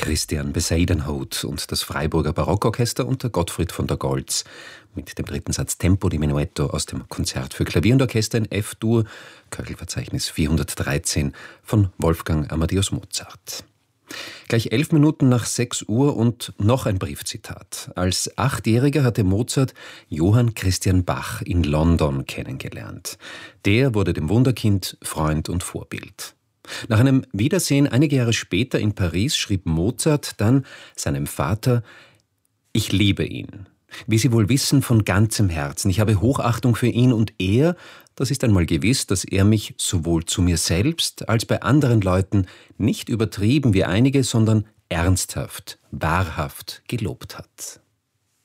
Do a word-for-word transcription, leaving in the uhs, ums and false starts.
Christian Besaidenout und das Freiburger Barockorchester unter Gottfried von der Goltz mit dem dritten Satz Tempo di Menuetto aus dem Konzert für Klavier und Orchester in F-Dur, Köchelverzeichnis vierhundertdreizehn von Wolfgang Amadeus Mozart. Gleich elf Minuten nach sechs Uhr und noch ein Briefzitat. Als Achtjähriger hatte Mozart Johann Christian Bach in London kennengelernt. Der wurde dem Wunderkind Freund und Vorbild. Nach einem Wiedersehen einige Jahre später in Paris schrieb Mozart dann seinem Vater: »Ich liebe ihn. Wie Sie wohl wissen, von ganzem Herzen. Ich habe Hochachtung für ihn und er, das ist einmal gewiss, dass er mich sowohl zu mir selbst als bei anderen Leuten nicht übertrieben wie einige, sondern ernsthaft, wahrhaft gelobt hat.«